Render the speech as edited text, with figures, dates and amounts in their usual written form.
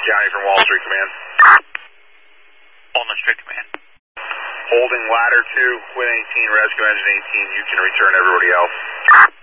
County from Wall Street Command. Walnut Street Command. Holding ladder 2, Quinn 18, rescue engine 18. You can return everybody else.